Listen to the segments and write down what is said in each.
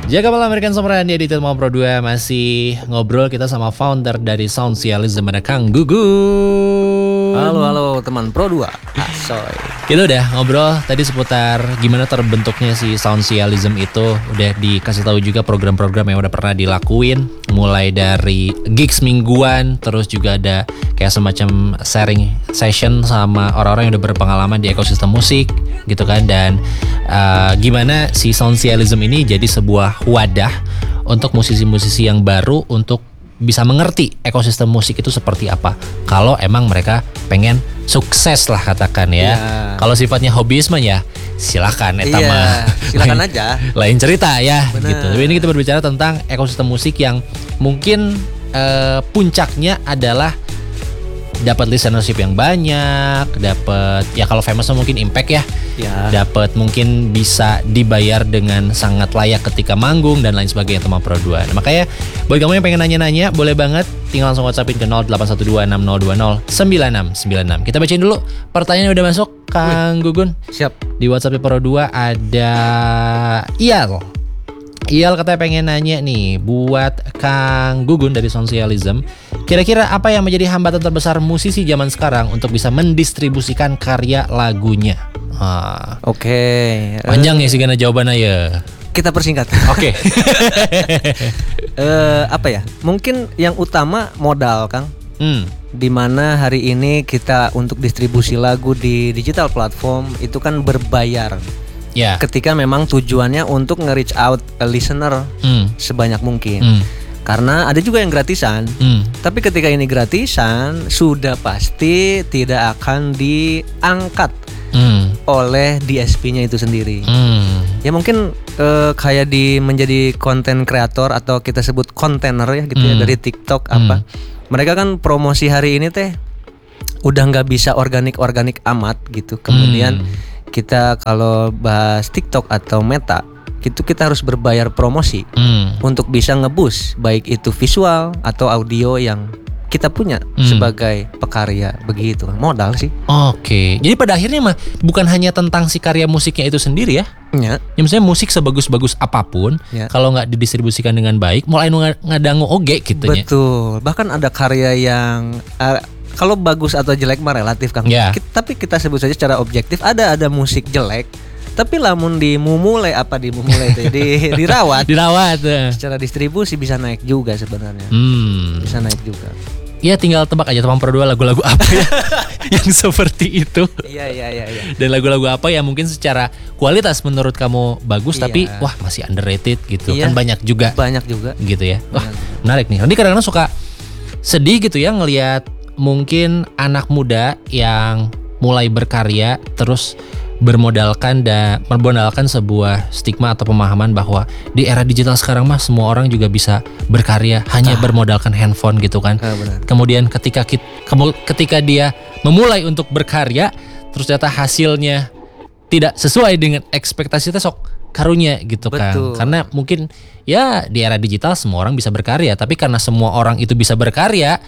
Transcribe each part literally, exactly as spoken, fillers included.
Jaga malam American Summer di Edited Mau Pro dua. Masih ngobrol kita sama founder dari Soundcialism, ada Kang Gugun. Halo halo teman Pro dua. Asoy. Kita udah ngobrol tadi seputar gimana terbentuknya si Soundcialism itu. Udah dikasih tahu juga program-program yang udah pernah dilakuin, mulai dari gigs mingguan, terus juga ada kayak semacam sharing session sama orang-orang yang udah berpengalaman di ekosistem musik gitu kan. Dan uh, gimana si Soundcialism ini jadi sebuah wadah untuk musisi-musisi yang baru untuk bisa mengerti ekosistem musik itu seperti apa. Kalau emang mereka pengen sukses lah katakan ya. Yeah. Kalau sifatnya hobiisme ya silakan eta yeah, mah. Silakan aja. Lain cerita ya. Bener. Gitu. Tapi ini kita berbicara tentang ekosistem musik yang mungkin uh, puncaknya adalah dapat listenership yang banyak, dapat ya kalau famous mungkin impact ya, ya. dapat mungkin bisa dibayar dengan sangat layak ketika manggung dan lain sebagainya teman Pro dua. Nah, makanya buat kamu yang pengen nanya-nanya boleh banget tinggal langsung WhatsAppin ke nol delapan satu dua enam nol dua nol sembilan enam sembilan enam. Kita bacain dulu pertanyaan yang udah masuk Kang Wih. Gugun. Siap. Di WhatsApp Pro dua ada Iyal. Iyal katanya pengen nanya nih buat Kang Gugun dari Soundcialism, kira-kira apa yang menjadi hambatan terbesar musisi zaman sekarang untuk bisa mendistribusikan karya lagunya? Ah. Oke. Okay. Panjang uh, ya sih karena jawabannya ya. Kita persingkat. Oke. Okay. uh, apa ya? Mungkin yang utama modal, Kang. Hmm. Dimana hari ini kita untuk distribusi lagu di digital platform itu kan berbayar. Yeah. Ketika memang tujuannya untuk nge-reach out a listener mm. sebanyak mungkin mm. Karena ada juga yang gratisan mm. Tapi ketika ini gratisan sudah pasti tidak akan diangkat mm. oleh D S P-nya itu sendiri mm. Ya mungkin uh, kayak di menjadi konten kreator atau kita sebut kontener ya gitu mm. ya, dari TikTok mm. apa. Mereka kan promosi hari ini teh udah gak bisa organik-organik amat gitu. Kemudian mm. kita kalau bahas TikTok atau Meta, itu kita harus berbayar promosi hmm. untuk bisa nge-boost baik itu visual atau audio yang kita punya hmm. sebagai pekarya, begitu. Modal sih. Oke. Jadi pada akhirnya mah bukan hanya tentang si karya musiknya itu sendiri ya. Ya. Ya misalnya musik sebagus-bagus apapun, ya. Kalau nggak didistribusikan dengan baik, mulai ngadangu oge gitu ya. Betul. Bahkan ada karya yang uh, kalau bagus atau jelek mah relatif Kang. Yeah. Kita, tapi kita sebut saja secara objektif ada ada musik jelek, tapi lamun dimumule apa dimumule itu di, dirawat, dirawat. Uh. Secara distribusi bisa naik juga sebenarnya. Hmm. Bisa naik juga. Ya tinggal tebak aja teman Pro dua lagu-lagu apa ya yang seperti itu. Iya iya iya. Ya. Dan lagu-lagu apa yang mungkin secara kualitas menurut kamu bagus, iya. tapi wah masih underrated gitu. Iya. Kan banyak juga. Banyak juga. Gitu ya. Wah banyak. Menarik nih. Nanti kadang-kadang suka sedih gitu ya ngelihat mungkin anak muda yang mulai berkarya terus bermodalkan dan bermodalkan sebuah stigma atau pemahaman bahwa di era digital sekarang mah semua orang juga bisa berkarya hanya ah. bermodalkan handphone gitu kan. Ah, benar. Kemudian ketika kita, ketika dia memulai untuk berkarya terus ternyata hasilnya tidak sesuai dengan ekspektasi kita sok karunya gitu kan. Betul. Karena mungkin ya di era digital semua orang bisa berkarya, tapi karena semua orang itu bisa berkarya,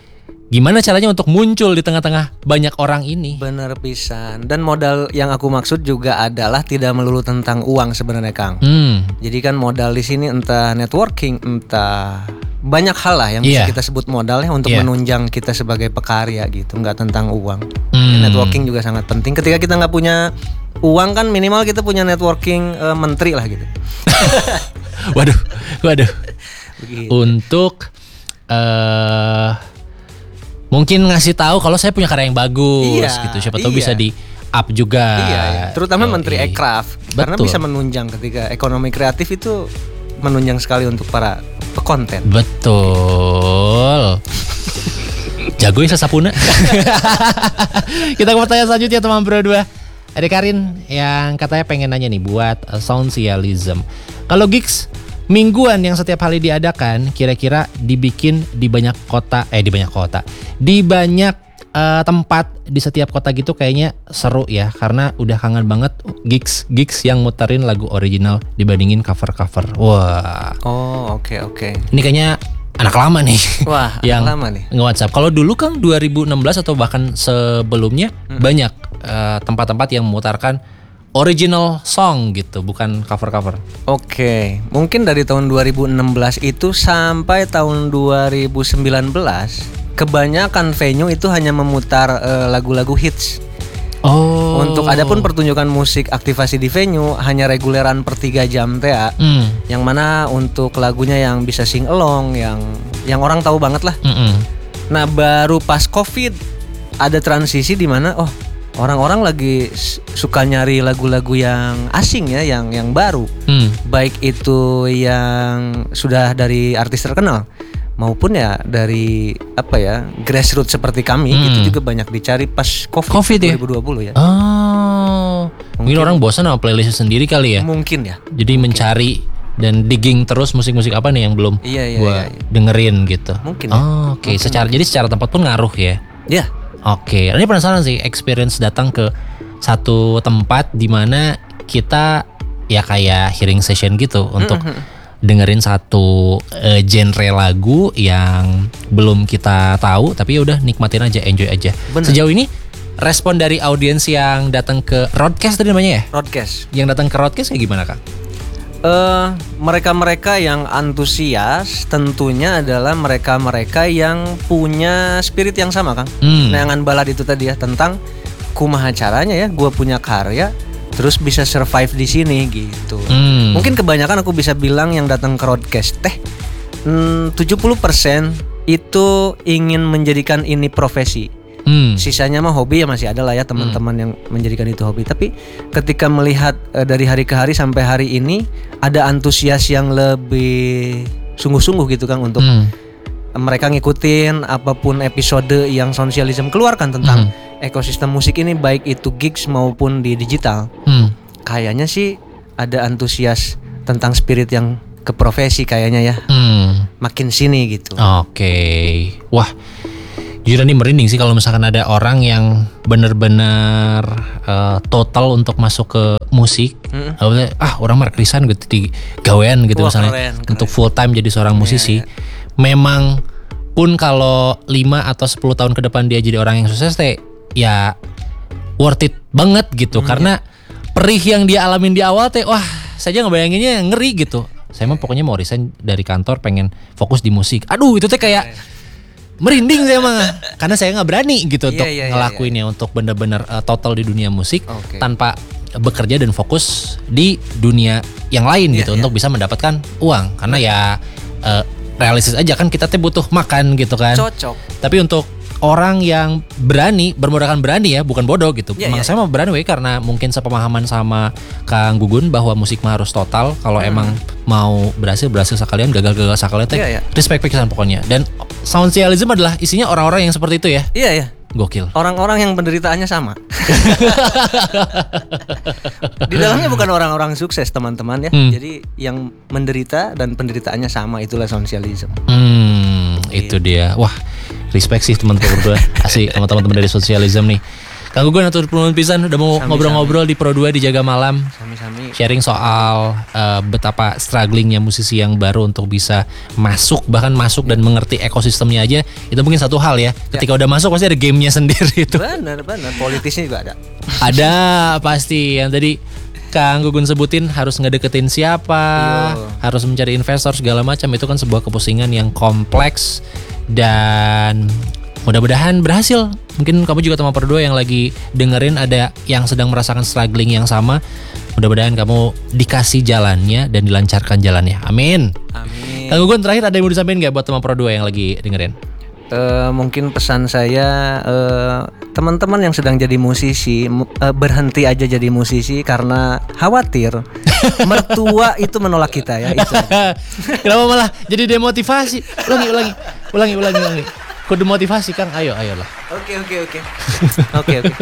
gimana caranya untuk muncul di tengah-tengah banyak orang ini? Bener pisan. Dan modal yang aku maksud juga adalah tidak melulu tentang uang sebenarnya Kang. Hmm. Jadi kan modal di sini entah networking, entah banyak hal lah yang yeah. bisa kita sebut modalnya untuk yeah. menunjang kita sebagai pekarya gitu. Nggak tentang uang. Hmm. Networking juga sangat penting. Ketika kita nggak punya uang kan minimal kita punya networking uh, menteri lah gitu. waduh, waduh. Begitu. Untuk uh, mungkin ngasih tahu kalau saya punya karya yang bagus iya, gitu. Siapa tahu iya. bisa di up juga. Iya, iya. Terutama okay. Menteri Ekraf. Karena bisa menunjang ketika ekonomi kreatif itu menunjang sekali untuk para pekonten. Betul. Jago ya Sasapuna. Kita ke pertanyaan selanjutnya teman Pro dua. Ada Karin yang katanya pengen nanya nih buat Soundcialism. Kalau gigs mingguan yang setiap hari diadakan kira-kira dibikin di banyak kota eh di banyak kota di banyak uh, tempat di setiap kota gitu kayaknya seru ya, karena udah kangen banget gigs gigs yang muterin lagu original dibandingin cover-cover. Wah. Oh oke okay, oke. Okay. Ini kayaknya anak lama nih. Wah yang anak lama nih nge-WhatsApp. Kalau dulu kan dua ribu enam belas atau bahkan sebelumnya hmm. banyak uh, tempat-tempat yang memutarkan original song gitu, bukan cover-cover. Oke, mungkin dari tahun dua ribu enam belas itu sampai tahun dua ribu sembilan belas kebanyakan venue itu hanya memutar uh, lagu-lagu hits. Oh. Untuk adapun pertunjukan musik aktivasi di venue hanya reguleran per tiga jam teh. Mm. Yang mana untuk lagunya yang bisa sing along, yang yang orang tahu banget lah. Mm-mm. Nah, baru pas Covid ada transisi di mana oh orang-orang lagi suka nyari lagu-lagu yang asing ya, yang yang baru. Mm. Baik itu yang sudah dari artis terkenal maupun ya dari apa ya grassroots seperti kami, hmm. itu juga banyak dicari pas COVID, COVID dua ribu dua puluh ya. Oh, mungkin, mungkin orang bosan sama playlist sendiri kali ya. Mungkin ya. Jadi mungkin. Mencari dan digging terus musik-musik apa nih yang belum iya, iya, gua iya, iya. dengerin gitu. Mungkin. Oh, oke. Okay. Secara mungkin. Jadi secara tempat pun ngaruh ya. Iya. Oke. Okay. Ini penasaran sih experience datang ke satu tempat di mana kita ya kayak hearing session gitu untuk mm-hmm. dengerin satu uh, genre lagu yang belum kita tahu, tapi ya udah nikmatin aja, enjoy aja. Bener. Sejauh ini respon dari audiens yang datang ke Roadcast tadi namanya ya? Roadcast. Yang datang ke Roadcast kayak gimana, Kang? Uh, mereka-mereka yang antusias tentunya adalah mereka-mereka yang punya spirit yang sama, Kang. Hmm. Nayangan balad itu tadi ya, tentang kumaha caranya ya gue punya karya terus bisa survive di sini gitu. Hmm. Mungkin kebanyakan aku bisa bilang yang datang ke Roadcast teh hmm, tujuh puluh persen itu ingin menjadikan ini profesi. Hmm. Sisanya mah hobi ya, masih ada lah ya teman-teman hmm. yang menjadikan itu hobi. Tapi ketika melihat uh, dari hari ke hari sampai hari ini ada antusias yang lebih sungguh-sungguh gitu Kang untuk hmm. mereka ngikutin apapun episode yang Soundsocialism keluarkan tentang hmm. ekosistem musik ini, baik itu gigs maupun di digital. Hmm. Kayaknya sih ada antusias tentang spirit yang ke profesi kayaknya ya. Hmm. Makin sini gitu. Oke. Okay. Wah, jujur nih merinding sih kalau misalkan ada orang yang benar-benar uh, total untuk masuk ke musik. Hmm. Ah, orang mah krisan gitu di gawean gitu. Wah, misalnya keren, keren. Untuk full time jadi seorang musisi. Yeah, yeah. Memang pun kalau lima atau sepuluh tahun ke depan dia jadi orang yang sukses teh ya worth it banget gitu. Hmm, karena ya. Perih yang dia alamin di awal teh wah saya ngebayanginnya ngeri gitu. Saya mah pokoknya mau resign dari kantor, pengen fokus di musik. Aduh itu teh kayak merinding saya mah karena saya nggak berani gitu yeah, untuk yeah, ngelakuinnya yeah, yeah. untuk benar-benar uh, total di dunia musik okay. tanpa bekerja dan fokus di dunia yang lain yeah, gitu yeah. untuk bisa mendapatkan uang. Karena ya uh, realistis aja kan kita teh butuh makan gitu kan. Cocok. Tapi untuk orang yang berani, bermodalkan berani ya, bukan bodoh gitu. Yeah, emang yeah. saya mau berani we, karena mungkin sepemahaman sama Kang Gugun bahwa musik mah harus total. Kalau hmm. emang mau berhasil, berhasil sekalian, gagal-gagal sekalian. Yeah, yeah. Respect pikiran pokoknya. Dan Soundsocialism adalah isinya orang-orang yang seperti itu ya. Iya yeah, ya. Yeah. Gokil. Orang-orang yang penderitaannya sama. Di dalamnya bukan orang-orang sukses teman-teman ya. Hmm. Jadi yang menderita dan penderitaannya sama, itulah Soundsocialism. Hmm, yeah. Itu dia. Wah, respect sih teman-teman berdua. Asik sama teman-teman dari Soundsocialism nih. Kang Gugun atur penuhun pisan udah mau sami, ngobrol-ngobrol sami. Di Pro dua di Jaga Malam. Sami-sami. Sharing soal uh, betapa strugglingnya musisi yang baru untuk bisa masuk, bahkan masuk ya. Dan mengerti ekosistemnya aja. Itu mungkin satu hal ya. Ketika ya. Udah masuk pasti ada gamenya sendiri itu. Benar, benar. Politisnya juga ada. Ada pasti. Yang tadi Kang Gugun sebutin harus ngedeketin siapa, Yo. harus mencari investor segala macam. Itu kan sebuah kepusingan yang kompleks. Dan mudah-mudahan berhasil. Mungkin kamu juga teman berdua yang lagi dengerin ada yang sedang merasakan struggling yang sama. Mudah-mudahan kamu dikasih jalannya dan dilancarkan jalannya. Amin. Amin. Kang Gugun terakhir ada yang mau disampaikan gak buat teman berdua yang lagi dengerin? Uh, mungkin pesan saya uh, teman-teman yang sedang jadi musisi uh, berhenti aja jadi musisi karena khawatir mertua itu menolak kita ya. Itu. Kenapa malah jadi demotivasi? Ulangi, ulangi, ulangi, ulangi, ulangi. Kudu motivasi Kang, ayo, ayolah. Oke, oke, oke, oke, oke.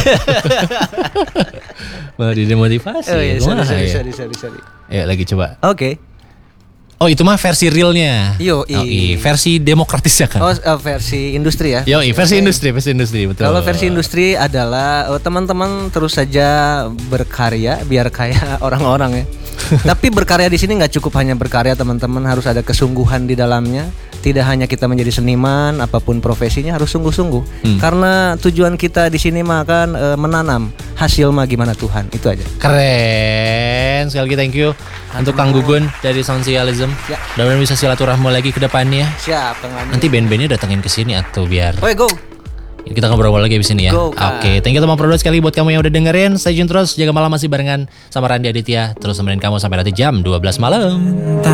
Malah didemotivasi. Oh iya, sorry, sorry, sorry, sorry, sorry. Ayo lagi coba. Oke. Okay. Oh itu mah versi realnya. Yo, oh, i. versi demokratisnya kan. Oh uh, versi industri ya. Yo, i. versi okay. industri, versi industri betul. Kalau versi industri adalah oh, teman-teman terus saja berkarya biar kayak orang-orang ya. Tapi berkarya di sini nggak cukup hanya berkarya teman-teman, harus ada kesungguhan di dalamnya. tidak hanya kita menjadi seniman, apapun profesinya harus sungguh-sungguh. Hmm. Karena tujuan kita di sini mah kan e, menanam, hasil mah gimana Tuhan, itu aja. Keren, sekali lagi thank you Aduh. Untuk Kang Gugun dari Soundsialism. Ya. Mudah-mudahan bisa silaturahmi lagi ke depannya. Siap, Kang. Nanti band-bandnya datengin ke sini atau biar. Oke, go. Kita ngobrol lagi di sini ya. Oke, okay. Thank you teman Produk sekali buat kamu yang udah dengerin. Stay tune terus, jaga malam masih barengan sama Randy Aditya. Terus temenin kamu sampai nanti jam dua belas malam.